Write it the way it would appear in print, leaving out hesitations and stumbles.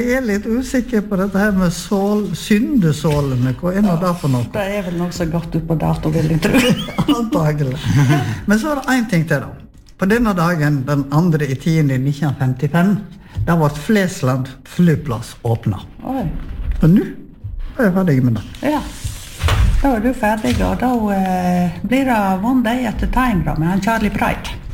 jeg litt usikker på dette her med syndesålene. Hva det for noe? Det vel noe så godt ut på dato, vil jeg tro. Antagelig. Men så det en ting til da. På denne dagen, den 2.10.1955, da var Flesland flyplass åpnet. Oi. Og nå jeg ferdig med det. Ja, da var du ferdig, og da blir det One Day at a Time da, med han Charlie Pride.